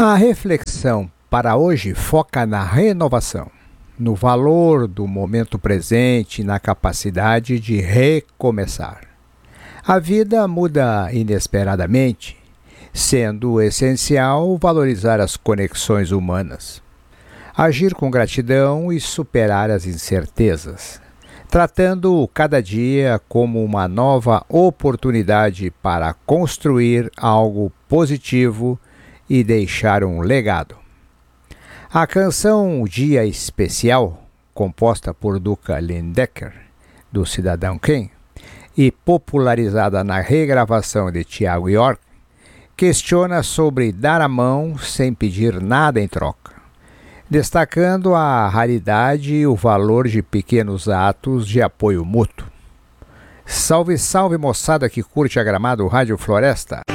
A reflexão para hoje foca na renovação, no valor do momento presente e na capacidade de recomeçar. A vida muda inesperadamente, sendo essencial valorizar as conexões humanas, agir com gratidão e superar as incertezas, tratando cada dia como uma nova oportunidade para construir algo positivo e deixar um legado. A canção Dia Especial, composta por Duca Lindecker, do Cidadão Kane, e popularizada na regravação de Thiago York, questiona sobre dar a mão sem pedir nada em troca, destacando a raridade e o valor de pequenos atos de apoio mútuo. Salve, salve, moçada que curte a Gramado Rádio Floresta!